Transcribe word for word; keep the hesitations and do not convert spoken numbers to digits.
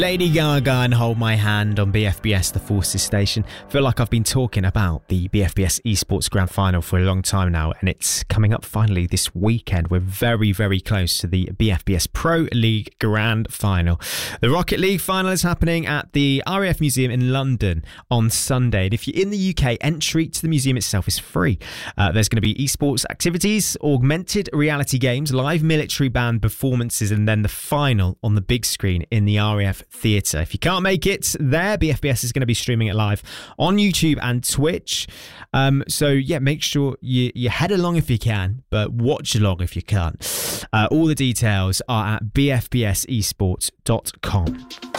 Lady Gaga and Hold My Hand on B F B S, the Forces station. I feel like I've been talking about the B F B S Esports Grand Final for a long time now, and it's coming up finally this weekend. We're very, very close to the B F B S Pro League Grand Final. The Rocket League final is happening at the R A F Museum in London on Sunday. And if you're in the U K, entry to the museum itself is free. Uh, there's going to be esports activities, augmented reality games, live military band performances, and then the final on the big screen in the R A F Theatre. If you can't make it there, B F B S is going to be streaming it live on YouTube and Twitch. Um, so yeah, make sure you, you head along if you can, but watch along if you can't. Uh, all the details are at b f b s esports dot com.